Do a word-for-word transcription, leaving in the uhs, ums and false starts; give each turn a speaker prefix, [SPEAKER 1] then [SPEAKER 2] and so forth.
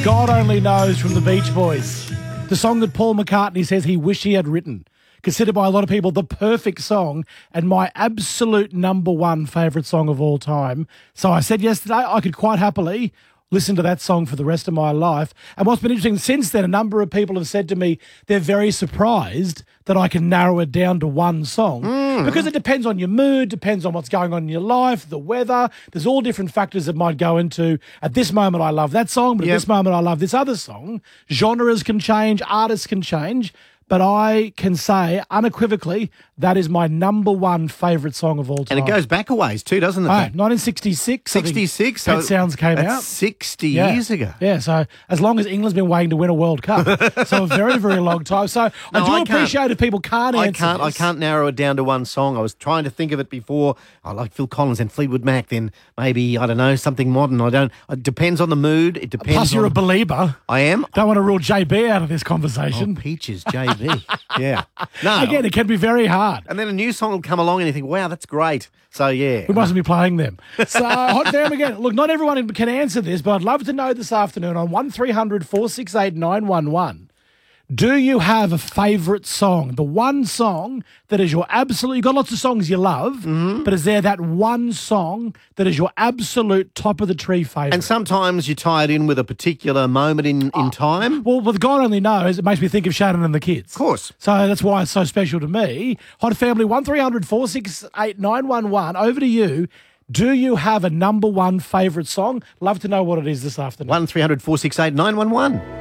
[SPEAKER 1] God Only Knows from the Beach Boys. The song that Paul McCartney says he wished he had written. Considered by a lot of people the perfect song and my absolute number one favourite song of all time. So I said yesterday I could quite happily listen to that song for the rest of my life. And what's been interesting since then, a number of people have said to me they're very surprised that I can narrow it down to one song mm. because it depends on your mood, depends on what's going on in your life, the weather. There's all different factors that might go into, at this moment I love that song, but yep. at this moment I love this other song. Genres can change, artists can change. But I can say unequivocally that is my number one favourite song of all time.
[SPEAKER 2] And it goes back a ways too, doesn't it?
[SPEAKER 1] Oh, nineteen sixty-six.
[SPEAKER 2] sixty-six?
[SPEAKER 1] Pet Sounds came
[SPEAKER 2] that's
[SPEAKER 1] out.
[SPEAKER 2] sixty
[SPEAKER 1] yeah.
[SPEAKER 2] years ago.
[SPEAKER 1] Yeah, so as long as England's been waiting to win a World Cup. So a very, very long time. So
[SPEAKER 2] no,
[SPEAKER 1] I do
[SPEAKER 2] I
[SPEAKER 1] appreciate if people can't
[SPEAKER 2] I
[SPEAKER 1] answer
[SPEAKER 2] can't,
[SPEAKER 1] this.
[SPEAKER 2] I can't narrow it down to one song. I was trying to think of it before. I like Phil Collins and Fleetwood Mac. Then maybe, I don't know, something modern. I don't. It depends on the mood. It depends
[SPEAKER 1] Plus you're
[SPEAKER 2] on,
[SPEAKER 1] a believer.
[SPEAKER 2] I am.
[SPEAKER 1] Don't want to rule J B out of this conversation.
[SPEAKER 2] Oh, Peaches, J B. Yeah. No.
[SPEAKER 1] Again, it can be very hard.
[SPEAKER 2] And then a new song will come along and you think, wow, that's great. So, yeah.
[SPEAKER 1] We mustn't be playing them. So, hot damn again. Look, not everyone can answer this, but I'd love to know this afternoon on one three hundred four six eight nine one one. Do you have a favourite song? The one song that is your absolute... You've got lots of songs you love, mm-hmm. but is there that one song that is your absolute top-of-the-tree favourite?
[SPEAKER 2] And sometimes you tie it in with a particular moment in, in oh. time.
[SPEAKER 1] Well, with God Only Knows, it makes me think of Shannon and the Kids.
[SPEAKER 2] Of course.
[SPEAKER 1] So that's why it's so special to me. Hot Family, one three hundred four six eight nine one one. Over to you. Do you have a number one favourite song? Love to know what it is this afternoon.
[SPEAKER 2] one three hundred four six eight nine one one.